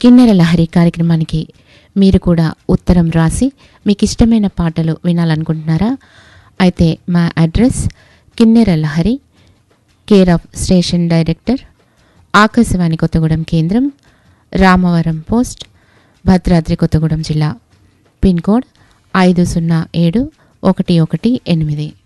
కిన్నెర లహరి కార్యక్రమానికి మీరు కూడా ఉత్తరం రాసి మీకు ఇష్టమైన పాటలు వినాలనుకుంటున్నారా? అయితే మా అడ్రస్ కిన్నెర Lahari, care of station director, Akashvani Kothagudem కేంద్రం, రామవరం పోస్ట్, భద్రాద్రి కొత్తగూడెం జిల్లా. Pin code 507118.